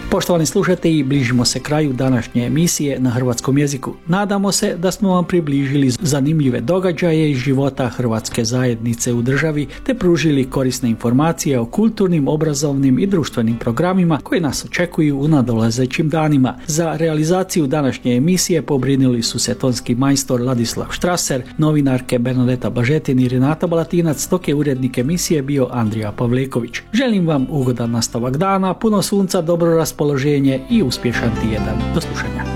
Poštovani slušatelji, bližimo se kraju današnje emisije na hrvatskom jeziku. Nadamo se da smo vam približili zanimljive događaje iz života hrvatske zajednice u državi te pružili korisne informacije o kulturnim, obrazovnim i društvenim programima koji nas očekuju u nadolazećim danima. Za realizaciju današnje emisije pobrinuli su se tonski majstor Ladislav Štraser, novinarke Bernadeta Blažetin i Renata Balatinac, dok je urednik emisije bio Andrija Pavleković. Želim vam ugodan nastavak dana, puno sunca, dobro raspoloženje i uspješan tjedan. Do slušanja.